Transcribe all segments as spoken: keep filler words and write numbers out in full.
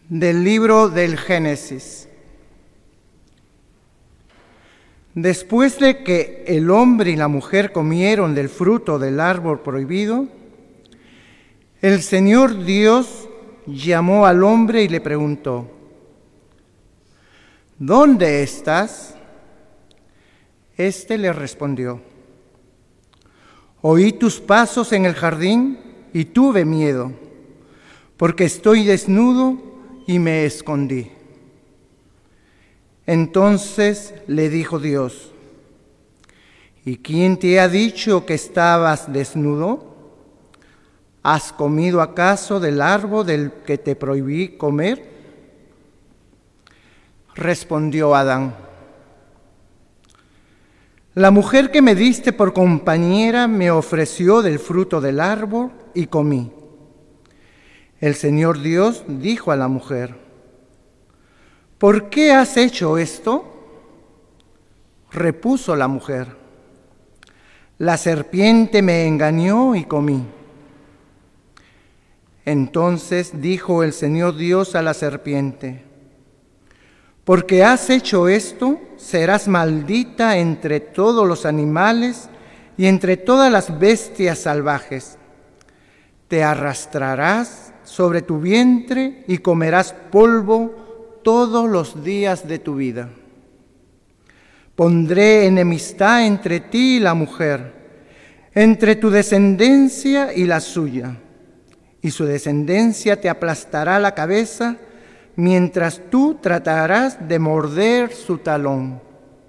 Del libro del Génesis. Después de que el hombre y la mujer comieron del fruto del árbol prohibido, el Señor Dios llamó al hombre y le preguntó: ¿dónde estás? Este le respondió: oí tus pasos en el jardín y tuve miedo, porque estoy desnudo y me escondí. Entonces le dijo Dios: ¿y quién te ha dicho que estabas desnudo? ¿Has comido acaso del árbol del que te prohibí comer? Respondió Adán: la mujer que me diste por compañera me ofreció del fruto del árbol y comí. El Señor Dios dijo a la mujer: ¿por qué has hecho esto? Repuso la mujer: la serpiente me engañó y comí. Entonces dijo el Señor Dios a la serpiente: porque has hecho esto, serás maldita entre todos los animales y entre todas las bestias salvajes. Te arrastrarás sobre tu vientre y comerás polvo todos los días de tu vida. Pondré enemistad entre ti y la mujer, entre tu descendencia y la suya, y su descendencia te aplastará la cabeza, mientras tú tratarás de morder su talón.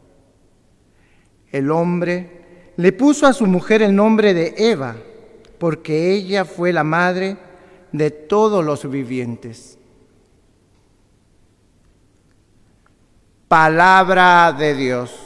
El hombre le puso a su mujer el nombre de Eva, porque ella fue la madre de todos los vivientes. Palabra de Dios.